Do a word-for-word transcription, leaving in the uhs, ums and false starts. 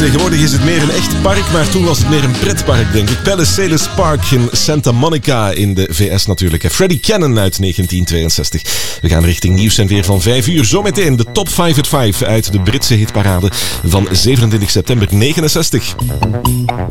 Tegenwoordig is het meer een echt park, maar toen was het meer een pretpark, denk ik. Palisades Park in Santa Monica in de V S natuurlijk. Freddie Cannon uit negentien tweeënzestig. We gaan richting nieuws en weer van vijf uur. Zometeen de top vijf at vijf uit de Britse hitparade van zevenentwintig september negenenzestig.